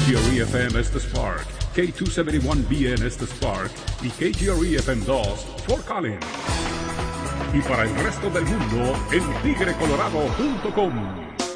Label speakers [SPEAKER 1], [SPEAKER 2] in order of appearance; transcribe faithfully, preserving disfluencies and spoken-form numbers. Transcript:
[SPEAKER 1] G R E F M Estes Park, K doscientos setenta y uno B N Estes Park y K G R E F M dos, Fort Collins. Y para el resto del mundo, en tigre colorado punto com.